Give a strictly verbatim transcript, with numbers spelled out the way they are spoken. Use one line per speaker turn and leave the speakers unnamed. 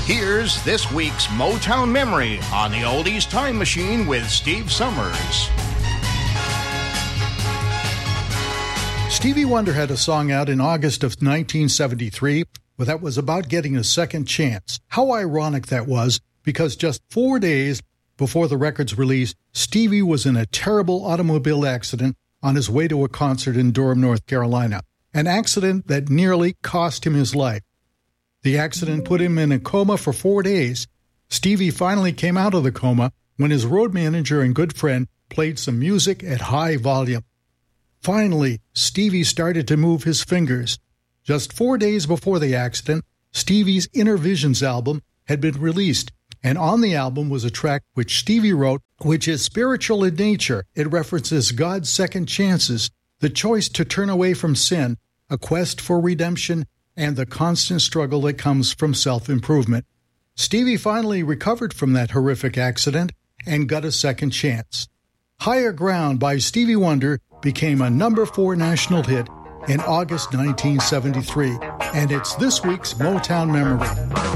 Here's this week's Motown Memory on the Oldies Time Machine with Steve Summers.
Stevie Wonder had a song out in August of nineteen seventy-three that was about getting a second chance. How ironic that was, because just four days before the record's release, Stevie was in a terrible automobile accident on his way to a concert in Durham, North Carolina, an accident that nearly cost him his life. The accident put him in a coma for four days. Stevie finally came out of the coma when his road manager and good friend played some music at high volume. Finally, Stevie started to move his fingers. Just four days before the accident, Stevie's Inner Visions album had been released, and on the album was a track which Stevie wrote, which is spiritual in nature. It references God's second chances, the choice to turn away from sin, a quest for redemption, and the constant struggle that comes from self-improvement. Stevie finally recovered from that horrific accident and got a second chance. Higher Ground by Stevie Wonder became a number four national hit in August nineteen seventy-three, and it's this week's Motown Memory.